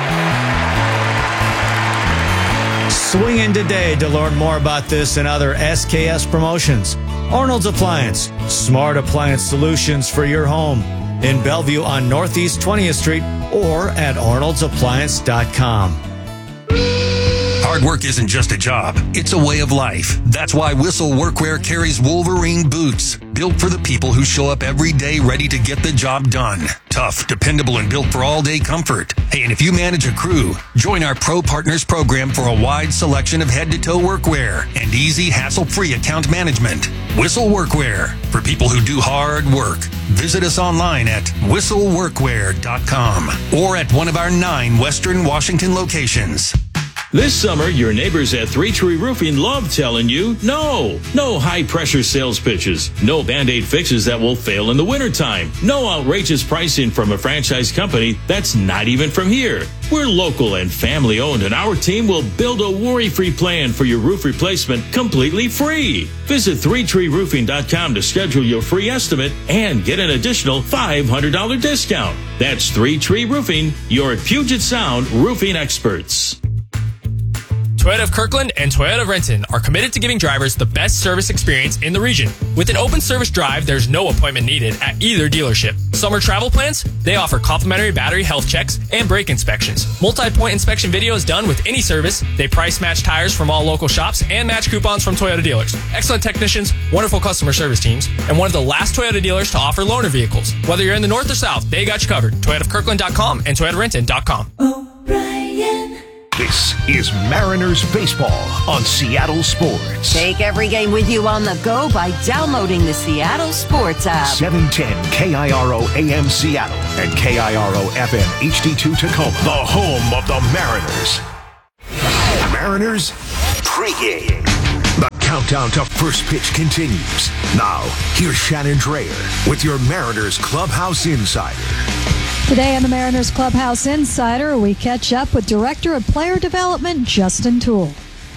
Swing in today to learn more about this and other SKS promotions. Arnold's Appliance, smart appliance solutions for your home. In Bellevue on Northeast 20th Street or at arnoldsappliance.com.
Hard work isn't just a job, it's a way of life. That's why Whistle Workwear carries Wolverine boots, built for the people who show up every day ready to get the job done. Tough, dependable, and built for all-day comfort. Hey, and if you manage a crew, join our Pro Partners program for a wide selection of head-to-toe workwear and easy, hassle-free account management. Whistle Workwear, for people who do hard work. Visit us online at whistleworkwear.com or at one of our 9 Western Washington locations.
This summer, your neighbors at Three Tree Roofing love telling you, no high-pressure sales pitches, no Band-Aid fixes that will fail in the wintertime, no outrageous pricing from a franchise company that's not even from here. We're local and family-owned, and our team will build a worry-free plan for your roof replacement completely free. Visit 3treeroofing.com to schedule your free estimate and get an additional $500 discount. That's 3 Tree Roofing, your Puget Sound roofing experts.
Toyota of Kirkland and Toyota of Renton are committed to giving drivers the best service experience in the region. With an open service drive, there's no appointment needed at either dealership. Summer travel plans? They offer complimentary battery health checks and brake inspections. Multi-point inspection video is done with any service. They price match tires from all local shops and match coupons from Toyota dealers. Excellent technicians, wonderful customer service teams, and one of the last Toyota dealers to offer loaner vehicles. Whether you're in the north or south, they got you covered. ToyotaofKirkland.com and ToyotaRenton.com.
This is Mariners baseball on Seattle Sports.
Take every game with you on the go by downloading the Seattle Sports app.
710 KIRO AM Seattle and KIRO FM HD2 Tacoma. The home of the Mariners. Mariners pregame. The countdown to first pitch continues. Now, here's Shannon Drayer with your Mariners Clubhouse Insider.
Today on the Mariners Clubhouse Insider, we catch up with Director of Player Development, Justin Toole.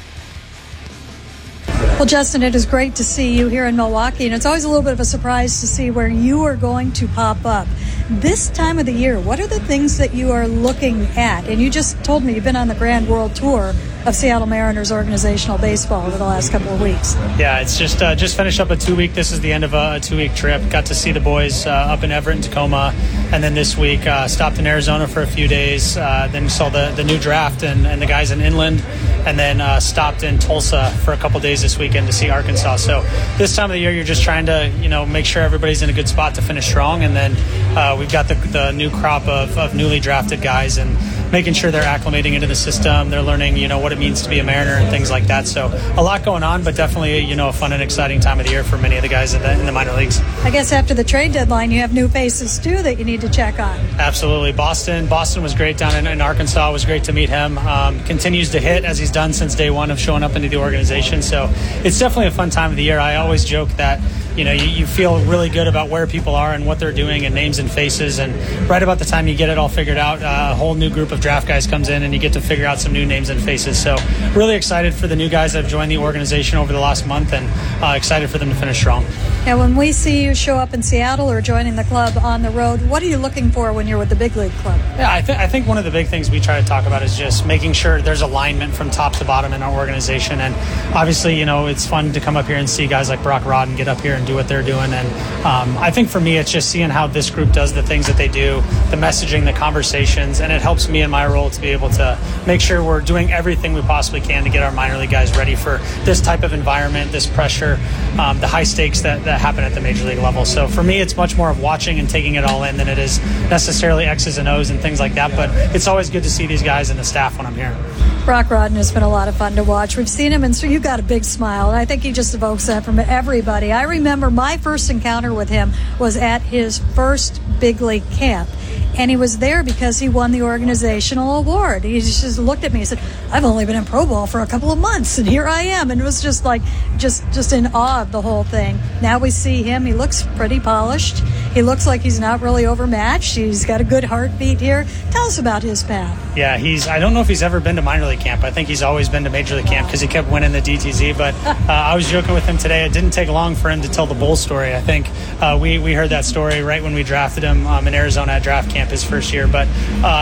Well, Justin, it is great to see you here in Milwaukee, and it's always a little bit of a surprise to see where you are going to pop up. This time of the year, what are the things that you are looking at? And you just told me you've been on the Grand World Tour of Seattle Mariners organizational baseball over the last couple of weeks.
Yeah, it's just finished up a 2-week. This is the end of a 2-week trip. Got to see the boys up in Everett and Tacoma, and then this week stopped in Arizona for a few days. Then saw the new draft and the guys in Inland, and then stopped in Tulsa for a couple days this weekend to see Arkansas. So this time of the year, you're just trying to make sure everybody's in a good spot to finish strong, and then we've got the new crop of newly drafted guys and making sure they're acclimating into the system. They're learning, what it means to be a Mariner and things like that. So a lot going on, but definitely, a fun and exciting time of the year for many of the guys in the minor leagues.
I guess after the trade deadline, you have new faces too that you need to check on.
Absolutely. Boston was great down in Arkansas. It was great to meet him. Continues to hit as he's done since day one of showing up into the organization. So it's definitely a fun time of the year. I always joke that you feel really good about where people are and what they're doing and names and faces. And right about the time you get it all figured out, a whole new group of draft guys comes in and you get to figure out some new names and faces. So really excited for the new guys that have joined the organization over the last month, and excited for them to finish strong.
Now, when we see you show up in Seattle or joining the club on the road, what are you looking for when you're with the big league club?
Yeah, I think one of the big things we try to talk about is just making sure there's alignment from top to bottom in our organization. And obviously, it's fun to come up here and see guys like Brock Rod and get up here and do what they're doing. And I think for me, it's just seeing how this group does the things that they do, the messaging, the conversations, and it helps me in my role to be able to make sure we're doing everything we possibly can to get our minor league guys ready for this type of environment, this pressure, the high stakes that happen at the major league level. So for me, it's much more of watching and taking it all in than it is necessarily X's and O's and things like that. But it's always good to see these guys and the staff when I'm here.
Brock Rodden has been a lot of fun to watch. We've seen him, and so you've got a big smile, and I think he just evokes that from everybody. I remember my first encounter with him was at his first big league camp, and he was there because he won the organizational award. He just looked at me and said, I've only been in pro ball for a couple of months, and here I am. And it was just like, just in awe of the whole thing. Now we see him. He looks pretty polished. He looks like he's not really overmatched. He's got a good heartbeat here. Tell us about his path.
Yeah, I don't know if he's ever been to minor league camp. I think he's always been to major league camp because he kept winning the DTZ. But I was joking with him today. It didn't take long for him to tell the Bull story. I think we heard that story right when we drafted him in Arizona at draft camp his first year. But,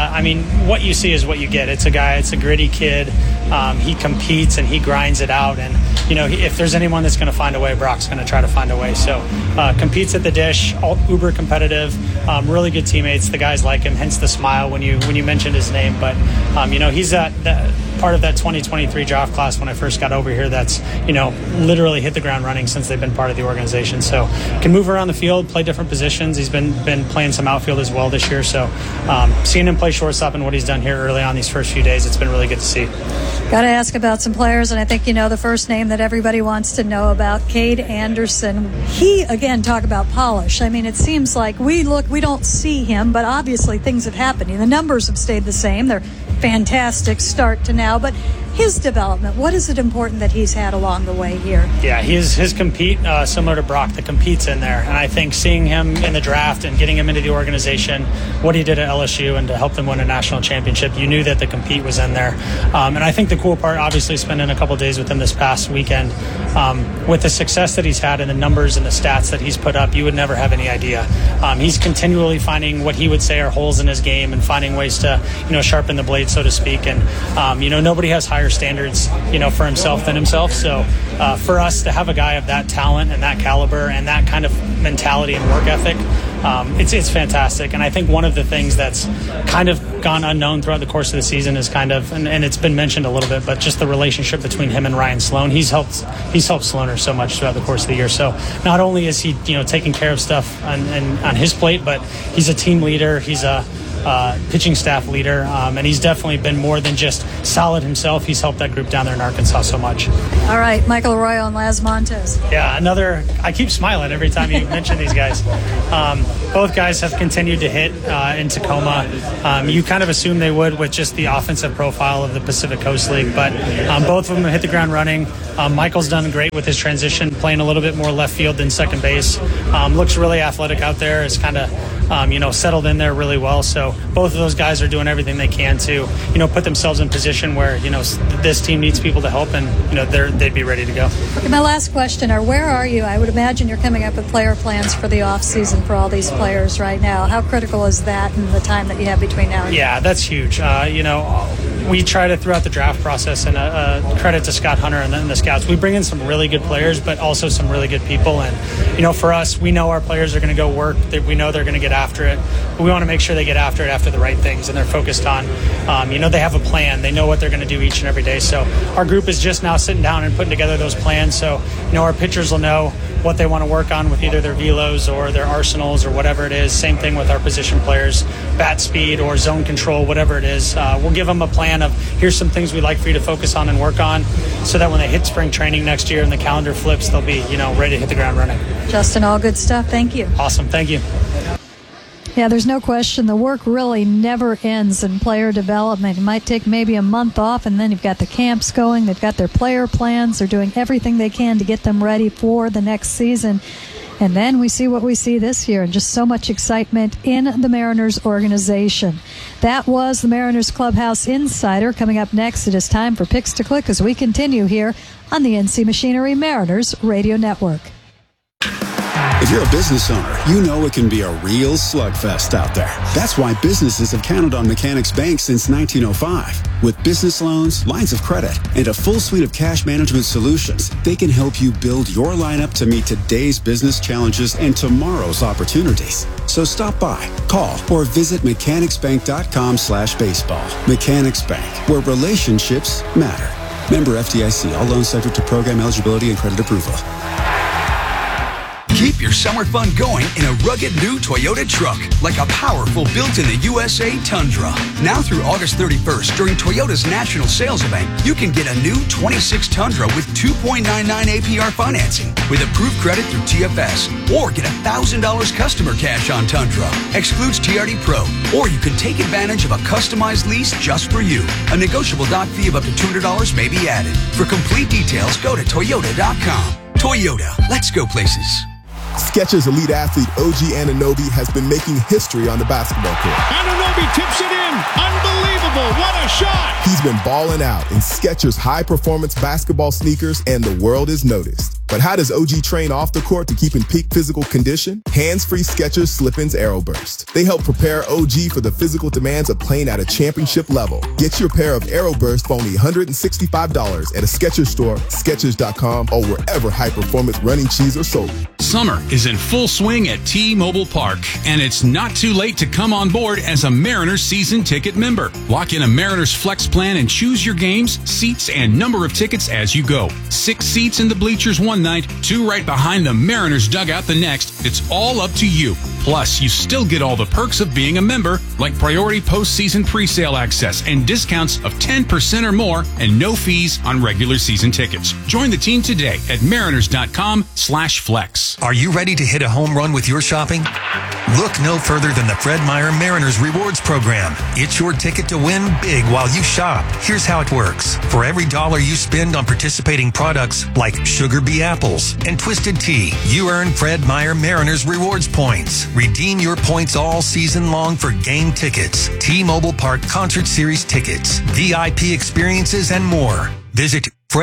what you see is what you get. It's a gritty kid. He competes and he grinds it out. And, if there's anyone that's going to find a way, Brock's going to try to find a way. So competes at the dish, uber competitive, really good teammates. The guys like him, hence the smile when you mentioned his name. But, he's that part of that 2023 draft class when I first got over here that's, literally hit the ground running since they've been part of the organization. So can move around the field, play different positions. He's been playing some outfield as well this year. So seeing him play shortstop and what he's done here early on these first few days, it's been really good to see.
Got to ask about some players, and I think the first name that everybody wants to know about, Cade Anderson. He, again, talk about polish. I mean, it seems like we don't see him, but obviously things have happened. The numbers have stayed the same. They're fantastic start to now, but his development, what is it important that he's had along the way here?
Yeah, his compete, similar to Brock, the compete's in there. And I think seeing him in the draft and getting him into the organization, what he did at LSU and to help them win a national championship, you knew that the compete was in there. And I think the cool part, obviously spending a couple of days with him this past weekend, with the success that he's had and the numbers and the stats that he's put up, you would never have any idea. He's continually finding what he would say are holes in his game and finding ways to, sharpen the blade, so to speak. And, nobody has higher higher standards, for himself than himself. So for us to have a guy of that talent and that caliber and that kind of mentality and work ethic, it's fantastic. And I think one of the things that's kind of gone unknown throughout the course of the season is kind of, and it's been mentioned a little bit, but just the relationship between him and Ryan Sloan. He's helped Sloaner so much throughout the course of the year. So not only is he, taking care of stuff on his plate, but he's a team leader. He's a pitching staff leader, and he's definitely been more than just solid himself. He's helped that group down there in Arkansas so much.
All right, Michael Arroyo and Laz Montes.
Yeah, I keep smiling every time you mention these guys. Both guys have continued to hit in Tacoma. You kind of assume they would with just the offensive profile of the Pacific Coast League, but both of them have hit the ground running. Michael's done great with his transition, playing a little bit more left field than second base. Looks really athletic out there. Is kind of settled in there really well. So both of those guys are doing everything they can to, put themselves in position where, this team needs people to help, and, they'd be ready to go.
Okay, my last question where are you? I would imagine you're coming up with player plans for the off season for all these players right now. How critical is that in the time that you have between now and
Yeah, that's huge. We try to, throughout the draft process, and credit to Scott Hunter and the scouts, we bring in some really good players, but also some really good people. And, for us, we know our players are going to go work. We know they're going to get after it. But we want to make sure they get after it after the right things, and they're focused on, they have a plan. They know what they're going to do each and every day. So our group is just now sitting down and putting together those plans. So, our pitchers will know what they want to work on with either their velos or their arsenals or whatever it is. Same thing with our position players, bat speed or zone control, whatever it is. We'll give them a plan of, here's some things we'd like for you to focus on and work on, so that when they hit spring training next year and the calendar flips, they'll be, ready to hit the ground running.
Justin, all good stuff. Thank you.
Awesome. Thank you.
Yeah, there's no question. The work really never ends in player development. It might take maybe a month off, and then you've got the camps going. They've got their player plans. They're doing everything they can to get them ready for the next season. And then we see what we see this year, and just so much excitement in the Mariners organization. That was the Mariners Clubhouse Insider. Coming up next, it is time for Picks to Click as we continue here on the NC Machinery Mariners Radio Network.
If you're a business owner, you know it can be a real slugfest out there. That's why businesses have counted on Mechanics Bank since 1905. With business loans, lines of credit, and a full suite of cash management solutions, they can help you build your lineup to meet today's business challenges and tomorrow's opportunities. So stop by, call, or visit mechanicsbank.com/baseball. Mechanics Bank, where relationships matter. Member FDIC. All loans subject to program eligibility and credit approval.
Keep your summer fun going in a rugged new Toyota truck, like a powerful built-in-the-USA Tundra. Now through August 31st, during Toyota's national sales event, you can get a new 26 Tundra with 2.99 APR financing with approved credit through TFS, or get $1,000 customer cash on Tundra. Excludes TRD Pro, or you can take advantage of a customized lease just for you. A negotiable dock fee of up to $200 may be added. For complete details, go to Toyota.com. Toyota, let's go places.
Skechers elite athlete OG Anunoby has been making history on the basketball court.
Anunoby tips it in. Unbelievable. What a shot.
He's been balling out in Skechers high-performance basketball sneakers, and the world has noticed. But how does OG train off the court to keep in peak physical condition? Hands-free Skechers Slip-ins AeroBurst. They help prepare OG for the physical demands of playing at a championship level. Get your pair of AeroBurst for only $165 at a Skechers store, Skechers.com, or wherever high-performance running shoes are sold.
Summer is in full swing at T-Mobile Park, and it's not too late to come on board as a Mariners season ticket member. Lock in a Mariners Flex plan and choose your games, seats, and number of tickets as you go. 6 seats in the bleachers one night, 2 right behind the Mariners dugout the next. It's all up to you. Plus, you still get all the perks of being a member, like priority postseason presale access and discounts of 10% or more, and no fees on regular season tickets. Join the team today at mariners.com/flex.
Are you ready to hit a home run with your shopping? Look no further than the Fred Meyer Mariners Rewards Program. It's your ticket to win big while you shop. Here's how it works. For every $1 you spend on participating products like Sugar Bee apples and Twisted Tea, you earn Fred Meyer Mariners Rewards points. Redeem your points all season long for game tickets, T-Mobile Park Concert Series tickets, VIP experiences, and more. Visit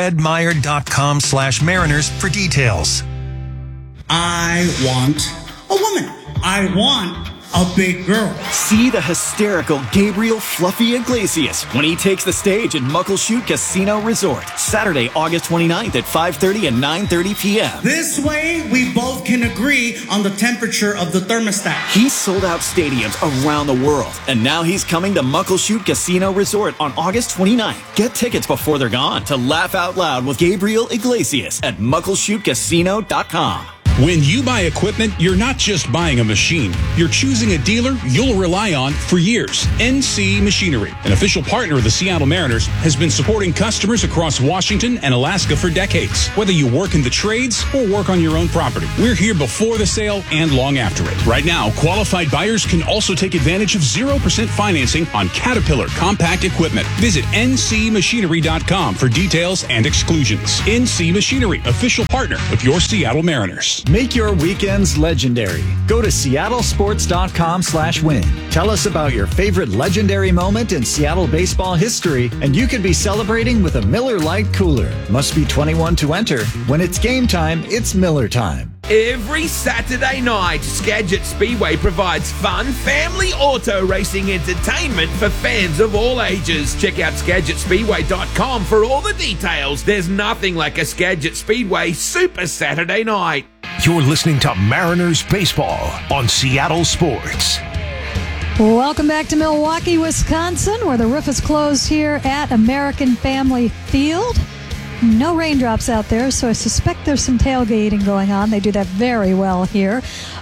fredmeyer.com/Mariners for details.
I want a woman. I want
a big girl.
See the hysterical Gabriel Fluffy Iglesias when he takes the stage at Muckleshoot Casino Resort, Saturday, August 29th at 5:30 and 9:30 p.m.
This way, we both can agree on the temperature of the thermostat.
He's sold out stadiums around the world, and now he's coming to Muckleshoot Casino Resort on August 29th. Get tickets before they're gone to laugh out loud with Gabriel Iglesias at muckleshootcasino.com.
When you buy equipment, you're not just buying a machine. You're choosing a dealer you'll rely on for years. NC Machinery, an official partner of the Seattle Mariners, has been supporting customers across Washington and Alaska for decades. Whether you work in the trades or work on your own property, we're here before the sale and long after it. Right now, qualified buyers can also take advantage of 0% financing on Caterpillar compact equipment. Visit ncmachinery.com for details and exclusions. NC Machinery, official partner of your Seattle Mariners.
Make your weekends legendary. Go to seattlesports.com/win. Tell us about your favorite legendary moment in Seattle baseball history, and you could be celebrating with a Miller Lite cooler. Must be 21 to enter. When it's game time, it's Miller time.
Every Saturday night, Skagit Speedway provides fun, family auto racing entertainment for fans of all ages. Check out SkagitSpeedway.com for all the details. There's nothing like a Skagit Speedway Super Saturday night.
You're listening to Mariners Baseball on Seattle Sports.
Welcome back to Milwaukee, Wisconsin, where the roof is closed here at American Family Field. No raindrops out there, so I suspect there's some tailgating going on. They do that very well here.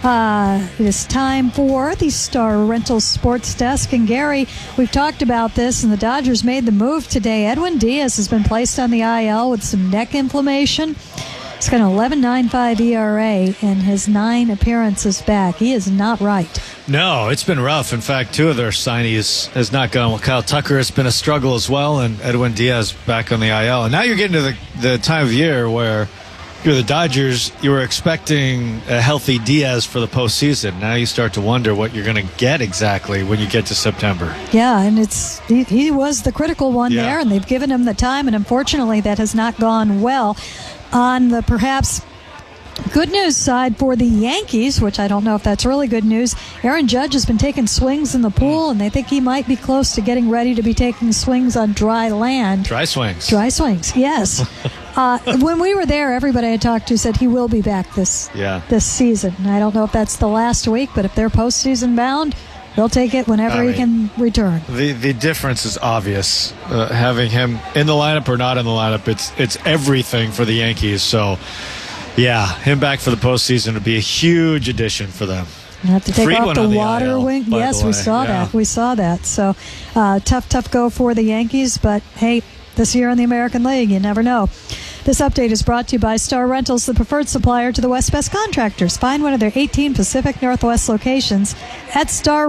It is time for the Star Rentals Sports Desk. And Gary, we've talked about this, and the Dodgers made the move today. Edwin Diaz has been placed on the IL with some neck inflammation. He's got an 11.95 ERA in his 9 appearances back. He is not right.
No, it's been rough. In fact, 2 of their signees has not gone well. Kyle Tucker has been a struggle as well, and Edwin Diaz back on the IL. And now you're getting to the time of year where you're the Dodgers. You were expecting a healthy Diaz for the postseason. Now you start to wonder what you're going to get exactly when you get to September.
Yeah, and he was the critical one there, and they've given him the time, and unfortunately that has not gone well. On the perhaps good news side for the Yankees, which I don't know if that's really good news, Aaron Judge has been taking swings in the pool, and they think he might be close to getting ready to be taking swings on dry land.
Dry swings.
Dry swings, yes. When we were there, everybody I talked to said he will be back this season. And I don't know if that's the last week, but if they're postseason bound, they'll take it whenever he can return.
The difference is obvious. Having him in the lineup or not in the lineup, it's everything for the Yankees. So, yeah, him back for the postseason would be a huge addition for them.
You have to take
Freed
off the water
IL,
wing. Yes, we saw that. We saw that. So, tough go for the Yankees. But, hey, this year in the American League, you never know. This update is brought to you by Star Rentals, the preferred supplier to the West Best contractors. Find one of their 18 Pacific Northwest locations at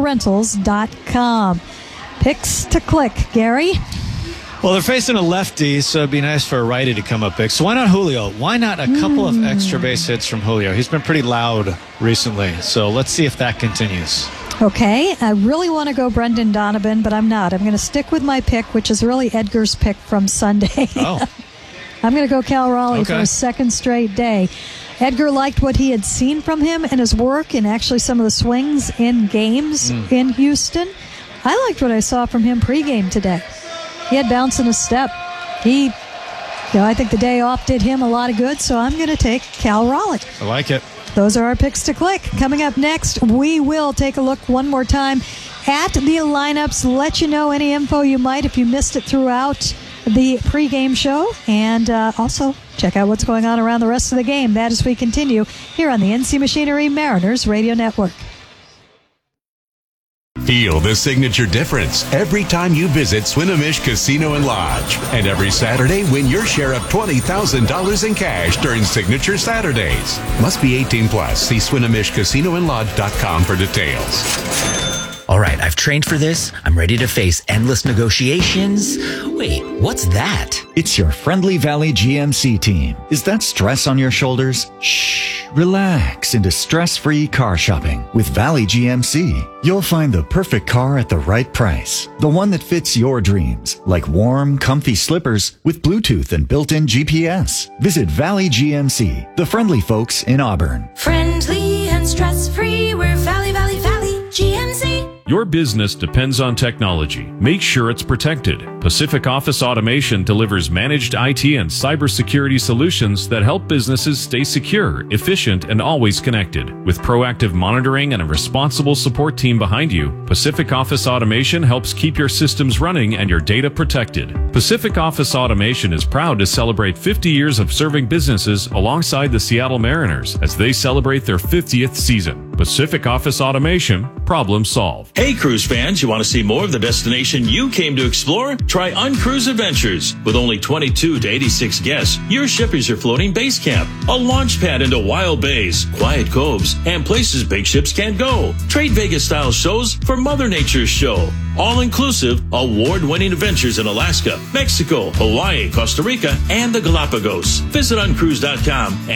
starrentals.com. Picks to click, Gary.
Well, they're facing a lefty, so it'd be nice for a righty to come up big. So why not Julio? Why not a couple of extra base hits from Julio? He's been pretty loud recently, so let's see if that continues.
Okay, I really want to go Brendan Donovan, but I'm not. I'm going to stick with my pick, which is really Edgar's pick from Sunday.
Oh.
I'm going to go Cal Raleigh for a second straight day. Edgar liked what he had seen from him and his work and actually some of the swings in games in Houston. I liked what I saw from him pregame today. He had bounce in his step. I think the day off did him a lot of good, so I'm going to take Cal Raleigh.
I like it.
Those are our picks to click. Coming up next, we will take a look one more time at the lineups, let you know any info you might if you missed it throughout the pregame show, and also check out what's going on around the rest of the game. That as we continue here on the NC Machinery Mariners Radio Network.
Feel the signature difference every time you visit Swinomish Casino and Lodge. And every Saturday, win your share of $20,000 in cash during Signature Saturdays. Must be 18 plus. See SwinomishCasinoandLodge.com for details.
All right, I've trained for this. I'm ready to face endless negotiations. Wait, what's that?
It's your friendly Valley GMC team. Is that stress on your shoulders? Shh, relax into stress-free car shopping. With Valley GMC, you'll find the perfect car at the right price. The one that fits your dreams, like warm, comfy slippers with Bluetooth and built-in GPS. Visit Valley GMC, the friendly folks in Auburn.
Friendly and stress-free, we're Valley GMC.
Your business depends on technology. Make sure it's protected. Pacific Office Automation delivers managed IT and cybersecurity solutions that help businesses stay secure, efficient, and always connected. With proactive monitoring and a responsible support team behind you, Pacific Office Automation helps keep your systems running and your data protected. Pacific Office Automation is proud to celebrate 50 years of serving businesses alongside the Seattle Mariners as they celebrate their 50th season. Pacific Office Automation, problem solved.
Hey cruise fans, you want to see more of the destination you came to explore? Try Uncruise Adventures. With only 22 to 86 guests, your ship is your floating base camp, a launch pad into wild bays, quiet coves, and places big ships can't go. Trade Vegas-style shows for Mother Nature's show. All-inclusive, award-winning adventures in Alaska, Mexico, Hawaii, Costa Rica, and the Galapagos. Visit uncruise.com